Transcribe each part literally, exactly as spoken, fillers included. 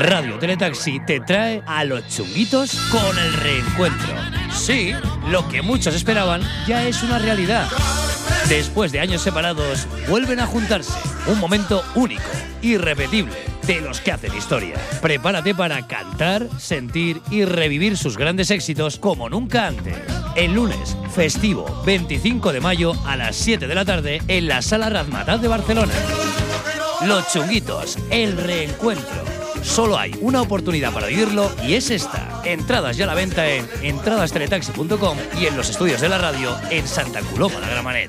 Radio Teletaxi te trae a los Chunguitos con el reencuentro. Sí, lo que muchos esperaban ya es una realidad. Después de años separados, vuelven a juntarse. Un momento único, irrepetible, de los que hacen historia. Prepárate para cantar, sentir y revivir sus grandes éxitos como nunca antes. El lunes, festivo, veinticinco de mayo a las siete de la tarde en la Sala Razmataz de Barcelona. Los Chunguitos, el reencuentro. Solo hay una oportunidad para vivirlo y es esta. Entradas ya a la venta en entradas teletaxi punto com y en los estudios de la radio en Santa Coloma de Gramenet.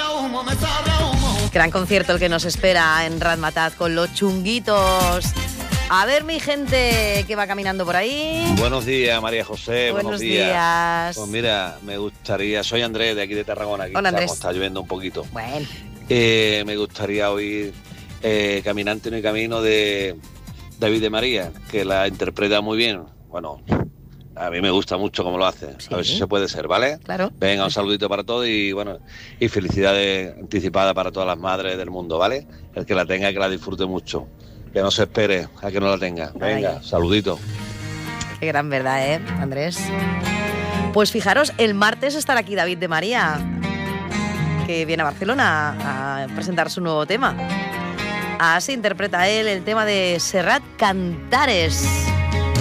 Gran concierto el que nos espera en Razmataz con los Chunguitos. A ver, mi gente que va caminando por ahí. Buenos días, María José. Buenos, buenos días. días. Pues mira, me gustaría... Soy Andrés, de aquí de Tarragona. Aquí Hola, estamos, Andrés. está lloviendo un poquito. Bueno. Eh, me gustaría oír eh, Caminante en el Camino de David de María, que la interpreta muy bien. Bueno, a mí me gusta mucho cómo lo hace. Sí. A ver si se puede ser, ¿vale? Claro. Venga, un saludito para todos y bueno, y felicidades anticipadas para todas las madres del mundo, ¿vale? El que la tenga, que la disfrute mucho. Que no se espere a que no la tenga. Venga, Ay. saludito. Qué gran verdad, ¿eh, Andrés? Pues fijaros, el martes estará aquí David de María, que viene a Barcelona a presentar su nuevo tema. Así interpreta él el tema de Serrat Cantares.